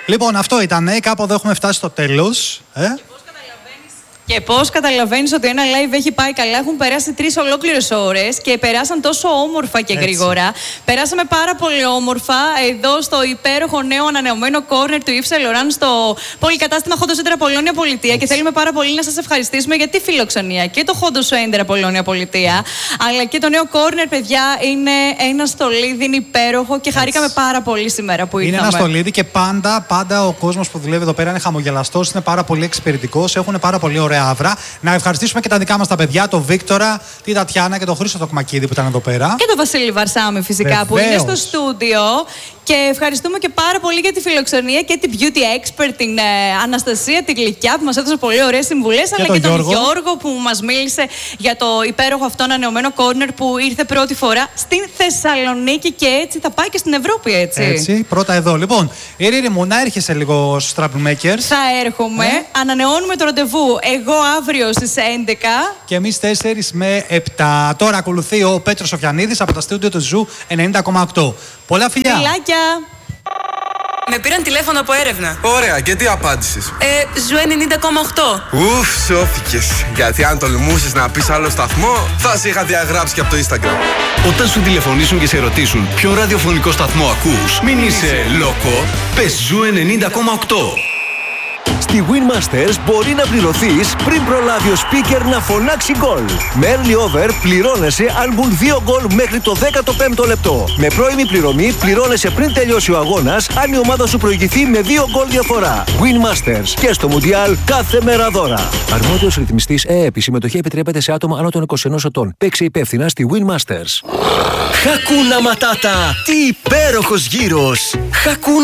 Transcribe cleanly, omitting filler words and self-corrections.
Λοιπόν, αυτό ήταν. Κάπου εδώ έχουμε φτάσει στο τέλος. Και πώς καταλαβαίνεις ότι ένα live έχει πάει καλά? Έχουν περάσει 3 ολόκληρες ώρες και περάσαν τόσο όμορφα και γρήγορα. Περάσαμε πάρα πολύ όμορφα εδώ στο υπέροχο νέο ανανεωμένο corner του Yves Saint Laurent στο πολυκατάστημα Χόντο Σέντρα Πολώνια Πολιτεία. Και θέλουμε πάρα πολύ να σας ευχαριστήσουμε για τη φιλοξενία και το Χόντο Σέντρα Πολώνια Πολιτεία. Αλλά και το νέο corner, παιδιά, είναι ένα στολίδι, είναι υπέροχο και χαρήκαμε πάρα πολύ σήμερα που ήρθαμε. Είναι ένα στολίδι και πάντα ο κόσμος που δουλεύει εδώ πέρα είναι χαμογελαστός, είναι πάρα πολύ εξυπηρετικός, έχουν πάρα πολύ ωραία άβρα. Να ευχαριστήσουμε και τα δικά μας τα παιδιά, τον Βίκτορα, τη Τατιάνα και τον Χρήστο Τοκμακίδη που ήταν εδώ πέρα. Και τον Βασίλη Βαρσάμι φυσικά. Βεβαίως. Που είναι στο στούντιο. Και ευχαριστούμε και πάρα πολύ για τη φιλοξενία και την beauty expert, την Αναστασία, την Γλυκιά, που μας έδωσε πολύ ωραίες συμβουλές. Αλλά και τον Γιώργο που μας μίλησε για το υπέροχο αυτό ανανεωμένο corner που ήρθε πρώτη φορά στην Θεσσαλονίκη και έτσι θα πάει και στην Ευρώπη, έτσι. Έτσι, πρώτα εδώ. Λοιπόν, Ειρήνη μου, να έρχεσαι λίγο στους Troublemakers. Θα έρχομαι. Ανανεώνουμε το ραντεβού. Εγώ αύριο στις 11. Και εμείς 4 με 7. Τώρα ακολουθεί ο Πέτρος Σοφιανίδης από τα στούντιο του Ζου 90,8. Πολλά φιλιά. Φιλάκια. Με πήραν τηλέφωνο από έρευνα. Ωραία, και τι απάντησες? Ζου 90,8. Ουφ, σώθηκες. Γιατί αν τολμούσες να πεις άλλο σταθμό, θα σε είχα διαγράψει και από το Instagram. Όταν σου τηλεφωνήσουν και σε ρωτήσουν ποιο ραδιοφωνικό σταθμό ακούς, μην είσαι λόκο, πες Ζου 90,8. Στη Winmasters μπορεί να πληρωθείς πριν προλάβει ο speaker να φωνάξει γκολ. Με early over πληρώνεσαι αν μπουν 2 γκολ μέχρι το 15ο λεπτό. Με πρώιμη πληρωμή πληρώνεσαι πριν τελειώσει ο αγώνας αν η ομάδα σου προηγηθεί με 2 γκολ διαφορά. Winmasters και στο Μουντιάλ κάθε μέρα δώρα. Αρμόδιος ρυθμιστής ΕΕΠ. Η συμμετοχή επιτρέπεται σε άτομα άνω των 21 ετών. Παίξε υπεύθυνα στη Winmasters. Χακούνα Ματάτα! Τι υπέροχος γύρος! Χακούνα